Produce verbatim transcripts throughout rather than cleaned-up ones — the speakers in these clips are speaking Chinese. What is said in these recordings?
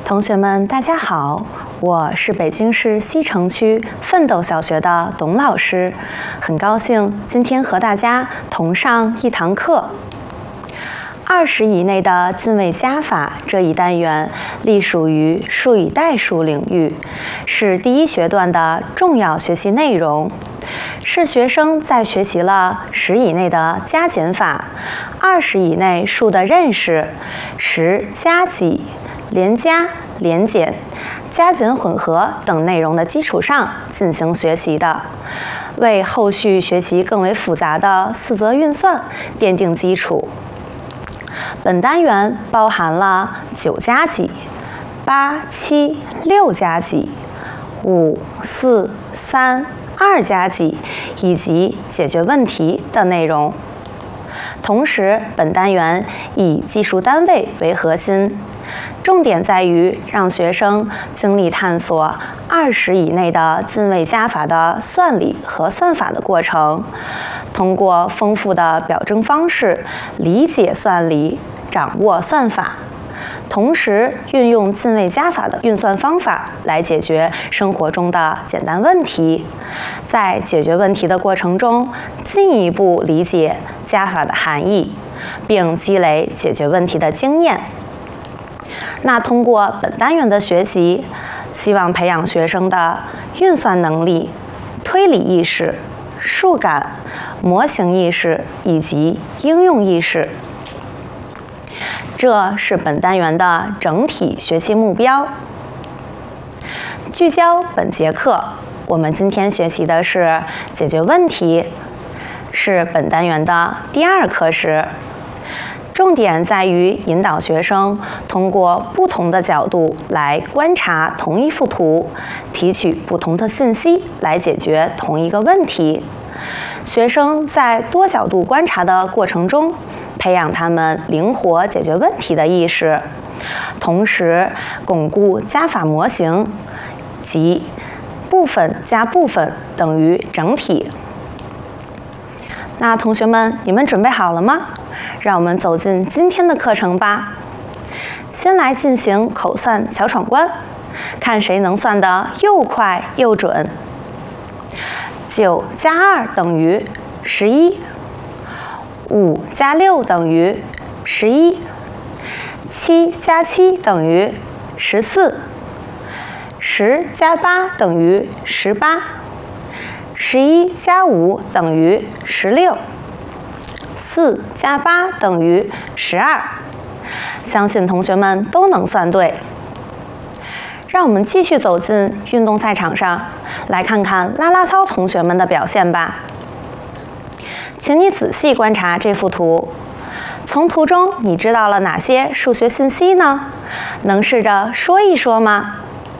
同学们，大家好，我是北京市西城区奋斗小学的董老师，很高兴今天和大家同上一堂课。二十以内的进位加法这一单元隶属于数与代数领域，是第一学段的重要学习内容，是学生在学习了十以内的加减法、二十以内数的认识、十加几、连加、连减、加减混合等内容的基础上进行学习的，为后续学习更为复杂的四则运算奠定基础。本单元包含了九加几、八、七、六加几、五、四、三、二加几以及解决问题的内容。同时，本单元以计数单位为核心，重点在于让学生经历探索二十以内的进位加法的算理和算法的过程，通过丰富的表征方式理解算理，掌握算法，同时运用进位加法的运算方法来解决生活中的简单问题，在解决问题的过程中进一步理解加法的含义，并积累解决问题的经验。那通过本单元的学习，希望培养学生的运算能力、推理意识、数感、模型意识以及应用意识。这是本单元的整体学习目标。聚焦本节课，我们今天学习的是解决问题，是本单元的第二课时。重点在于引导学生通过不同的角度来观察同一幅图，提取不同的信息来解决同一个问题。学生在多角度观察的过程中，培养他们灵活解决问题的意识，同时巩固加法模型，即部分加部分等于整体。那同学们，你们准备好了吗？让我们走进今天的课程吧。先来进行口算小闯关，看谁能算得又快又准。九加二等于十一，五加六等于十一，七加七等于十四，十加八等于十八，十一加五等于十六。四加八等于十二，相信同学们都能算对。让我们继续走进运动赛场上，来看看啦啦操同学们的表现吧。请你仔细观察这幅图，从图中你知道了哪些数学信息呢？能试着说一说吗？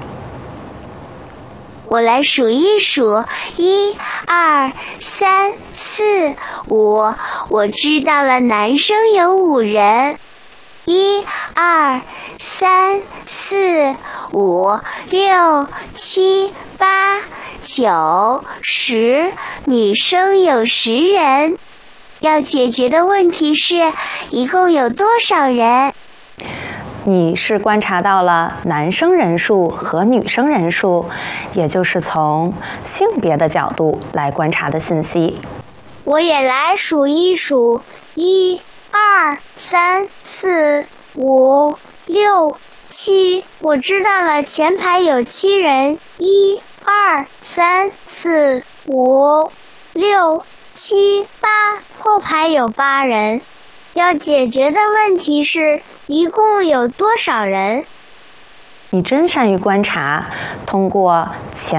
我来数一数，一、二、三、四、五。我知道了，男生有五人。一、二、三、四、五、六、七、八、九、十。女生有十人。要解决的问题是，一共有多少人？ 你是观察到了男生人数和女生人数，也就是从性别的角度来观察的信息。 我也来数一数，一、二、三、四、五、六、七。我知道了，前排有七人，一、二、三、四、五、六、七、八。后排有八人。要解决的问题是，一共有多少人？ 你真善于观察，通过前